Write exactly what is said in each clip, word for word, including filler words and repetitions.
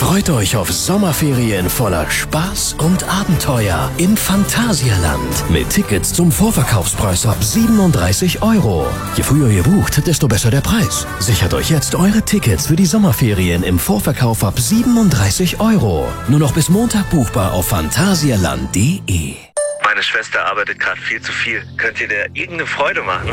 Freut euch auf Sommerferien voller Spaß und Abenteuer im Phantasialand mit Tickets zum Vorverkaufspreis ab siebenunddreißig Euro. Je früher ihr bucht, desto besser der Preis. Sichert euch jetzt eure Tickets für die Sommerferien im Vorverkauf ab siebenunddreißig Euro. Nur noch bis Montag buchbar auf phantasialand punkt de. Meine Schwester arbeitet gerade viel zu viel. Könnt ihr der irgendeine Freude machen?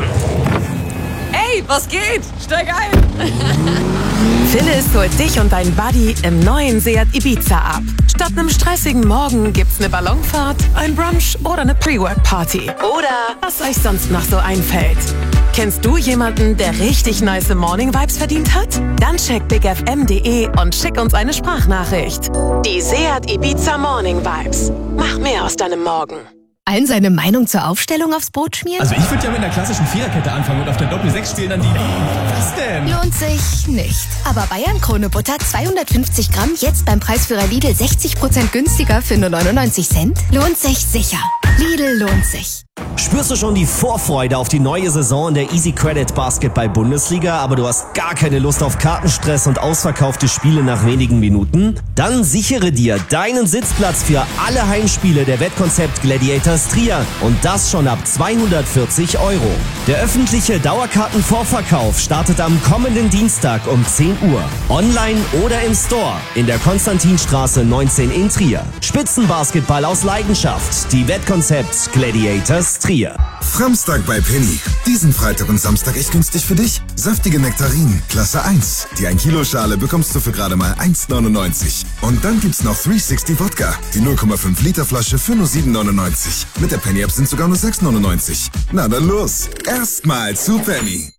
Ey, was geht? Steig ein! Phyllis holt dich und dein Buddy im neuen Seat Ibiza ab. Statt einem stressigen Morgen gibt's eine Ballonfahrt, ein Brunch oder eine Pre-Work-Party. Oder was euch sonst noch so einfällt. Kennst du jemanden, der richtig nice Morning-Vibes verdient hat? Dann check big f m punkt de und schick uns eine Sprachnachricht. Die Seat Ibiza Morning Vibes. Mach mehr aus deinem Morgen. Allen seine Meinung zur Aufstellung aufs Brot schmieren? Also ich würde ja mit einer klassischen Viererkette anfangen und auf der Doppel sechs stehen dann die... Was denn? Lohnt sich nicht. Aber Bayern Krone Butter zweihundertfünfzig Gramm jetzt beim Preisführer Lidl sechzig Prozent günstiger für nur neunundneunzig Cent? Lohnt sich sicher. Lidl lohnt sich. Spürst du schon die Vorfreude auf die neue Saison in der Easy Credit Basketball Bundesliga, aber du hast gar keine Lust auf Kartenstress und ausverkaufte Spiele nach wenigen Minuten? Dann sichere dir deinen Sitzplatz für alle Heimspiele der Wettkonzept Gladiators Trier und das schon ab zweihundertvierzig Euro. Der öffentliche Dauerkartenvorverkauf startet am kommenden Dienstag um zehn Uhr. Online oder im Store in der Konstantinstraße neunzehn in Trier. Spitzenbasketball aus Leidenschaft. Die Wettkonzept Gladiators Trier. Framstag bei Penny. Diesen Freitag und Samstag echt günstig für dich. Saftige Nektarinen, Klasse eins. Die ein Kilo Schale bekommst du für gerade mal eins neunundneunzig. Und dann gibt's noch dreihundertsechzig Wodka. Die null Komma fünf Liter Flasche für nur sieben neunundneunzig. Mit der Penny App sind sogar nur sechs neunundneunzig. Na dann los. Erstmal zu Penny.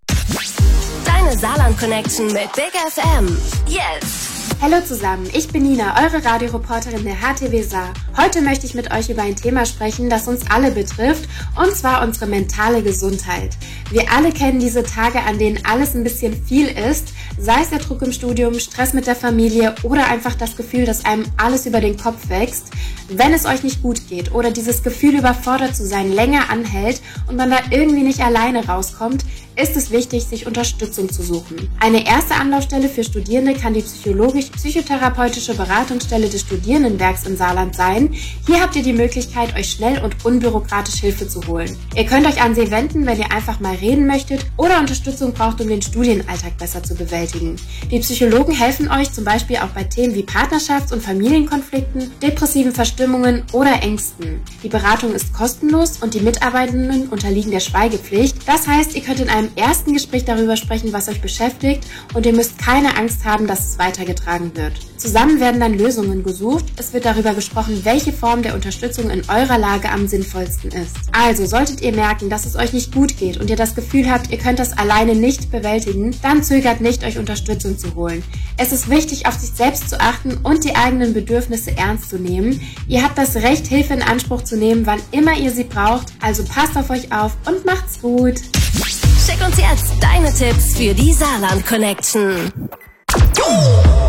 Deine Saarland Connection mit Big F M. Yes. Hallo zusammen, ich bin Nina, eure Radioreporterin der H T W Saar. Heute möchte ich mit euch über ein Thema sprechen, das uns alle betrifft, und zwar unsere mentale Gesundheit. Wir alle kennen diese Tage, an denen alles ein bisschen viel ist, sei es der Druck im Studium, Stress mit der Familie oder einfach das Gefühl, dass einem alles über den Kopf wächst. Wenn es euch nicht gut geht oder dieses Gefühl, überfordert zu sein, länger anhält und man da irgendwie nicht alleine rauskommt, ist es wichtig, sich Unterstützung zu suchen. Eine erste Anlaufstelle für Studierende kann die psychologisch-psychotherapeutische Beratungsstelle des Studierendenwerks im Saarland sein. Hier habt ihr die Möglichkeit, euch schnell und unbürokratisch Hilfe zu holen. Ihr könnt euch an sie wenden, wenn ihr einfach mal reden möchtet oder Unterstützung braucht, um den Studienalltag besser zu bewältigen. Die Psychologen helfen euch zum Beispiel auch bei Themen wie Partnerschafts- und Familienkonflikten, depressiven Verstimmungen oder Ängsten. Die Beratung ist kostenlos und die Mitarbeitenden unterliegen der Schweigepflicht. Das heißt, ihr könnt in einem ersten Gespräch darüber sprechen, was euch beschäftigt, und ihr müsst keine Angst haben, dass es weitergetragen wird. Zusammen werden dann Lösungen gesucht. Es wird darüber gesprochen, welche Form der Unterstützung in eurer Lage am sinnvollsten ist. Also, solltet ihr merken, dass es euch nicht gut geht und ihr das Gefühl habt, ihr könnt das alleine nicht bewältigen, dann zögert nicht, euch Unterstützung zu holen. Es ist wichtig, auf sich selbst zu achten und die eigenen Bedürfnisse ernst zu nehmen. Ihr habt das Recht, Hilfe in Anspruch zu nehmen, wann immer ihr sie braucht. Also passt auf euch auf und macht's gut. Schick uns jetzt deine Tipps für die Saarland Connection.